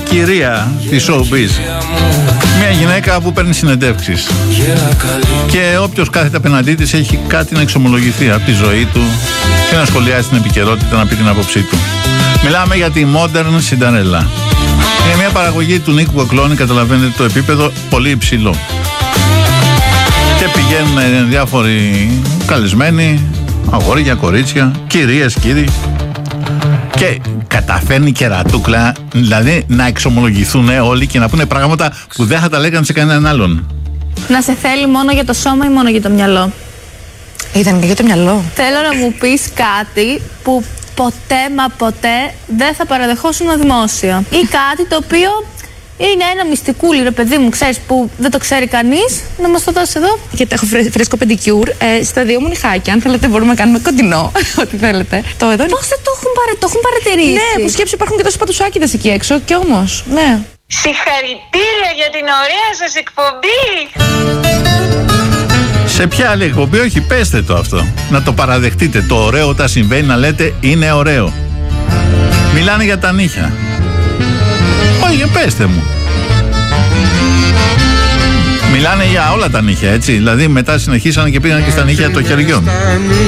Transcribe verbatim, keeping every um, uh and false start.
κυρία της showbiz. Μια γυναίκα που παίρνει συνεντεύξεις. Και όποιος κάθεται απέναντί της έχει κάτι να εξομολογηθεί από τη ζωή του και να σχολιάσει την επικαιρότητα, να πει την άποψή του. Μιλάμε για τη Modern Cinderella. Είναι μια παραγωγή του Νίκου Κοκλώνη, καταλαβαίνετε το επίπεδο πολύ υψηλό. Και πηγαίνουν διάφοροι καλεσμένοι, αγόρια, κορίτσια, κυρίες, κύριοι. Και καταφέρνει κερατούκλα, δηλαδή να εξομολογηθούν όλοι και να πούνε πράγματα που δεν θα τα λέγανε σε κανέναν άλλον. Να σε θέλει μόνο για το σώμα ή μόνο για το μυαλό? Ήταν και για το μυαλό. Θέλω να μου πεις κάτι που ποτέ μα ποτέ δεν θα παραδεχόσουν δημόσια. Ή κάτι το οποίο είναι ένα μυστικούλι, ρε παιδί μου, ξέρεις, που δεν το ξέρει κανείς. Να μας το δώσει εδώ. Γιατί έχω φρε, φρέσκο πεντικιούρ ε, στα δύο μου νυχάκια. Αν θέλετε, μπορούμε να κάνουμε κοντινό. Ό,τι θέλετε. Το εδώ είναι. Πώς δεν το έχουν, παρα... το έχουν παρατηρήσει? Ναι, που σκέψου υπάρχουν και τόσοι πατουσάκιδες εκεί έξω. Κι όμως, ναι. Συγχαρητήρια για την ωραία σας εκπομπή. Σε ποια άλλη εκπομπή? Όχι, πέστε το αυτό. Να το παραδεχτείτε. Το ωραίο όταν συμβαίνει να λέτε είναι ωραίο. Μιλάνε για τα νύχια. Όχι, πέστε μου. Μιλάνε για όλα τα νύχια, έτσι. Δηλαδή μετά συνεχίσανε και πήγαν και στα νύχια των χεριών.